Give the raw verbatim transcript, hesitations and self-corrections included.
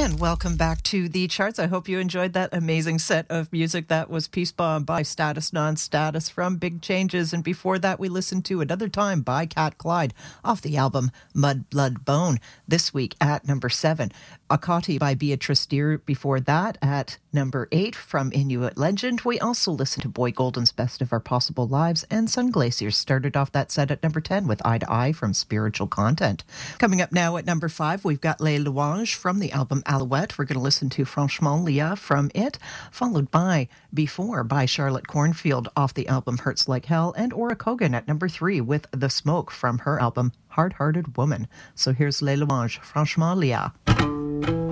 And welcome back to the charts. I hope you enjoyed that amazing set of music. That was Peace Bomb by Status Non-Status from Big Changes. And before that, we listened to Another Time by Cat Clyde off the album Mud, Blood, Bone. This week at number seven, Akati by Beatrice Deer. Before that, at number eight from Inuit Legend, we also listened to Boy Golden's Best of Our Possible Lives, and Sun Glaciers started off that set at number ten with Eye to Eye from Spiritual Content. Coming up now at number five, we've got Les Louanges from the album Alouette. We're going to listen to Franchement Lia from it, followed by Before by Charlotte Cornfield off the album Hurts Like Hell, and Ora Kogan at number three with The Smoke from her album Hard Hearted Woman. So here's Les Louanges, Franchement Lia.